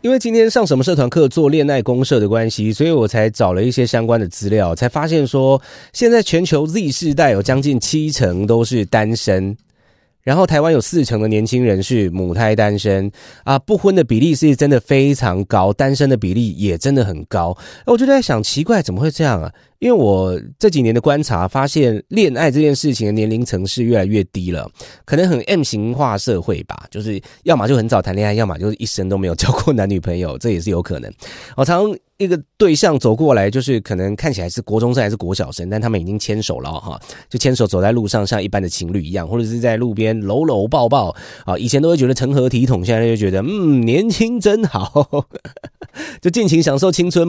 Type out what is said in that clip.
因为今天上什么社团课做恋爱公社的关系，所以我才找了一些相关的资料，才发现说现在全球 Z 世代有将近70%都是单身，然后台湾有40%的年轻人是母胎单身啊，不婚的比例是真的非常高，单身的比例也真的很高。我就在想，奇怪怎么会这样啊？因为我这几年的观察发现，恋爱这件事情的年龄层是越来越低了，可能很 M 型化社会吧，就是要么就很早谈恋爱，要么就是一生都没有交过男女朋友，这也是有可能。我常一个对象走过来，就是可能看起来是国中生还是国小生，但他们已经牵手了哈，就牵手走在路上，像一般的情侣一样，或者是在路边搂搂抱抱啊。以前都会觉得成何体统，现在就觉得年轻真好，就尽情享受青春。